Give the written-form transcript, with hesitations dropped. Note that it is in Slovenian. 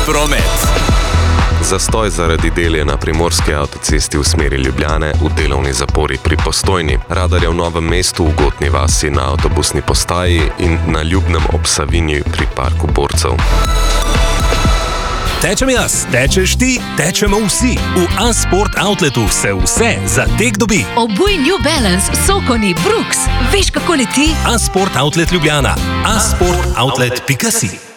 promet. Zastoj zaradi delja na primorski avtocesti v smeri Ljubljane v delovni zapori pri Postojni, radarja v Novem mestu, v Gotni vasi na avtobusni postaji in na Ljubnem ob Savinji pri parku borcev. Tečem jaz, tečeš ti, tečemo vsi. V A-Sport Outletu se vse za tek dobi. Obuj New Balance, Sokoni, Brooks. Veš, kako leti? A-Sport Outlet Ljubljana. asportoutlet.si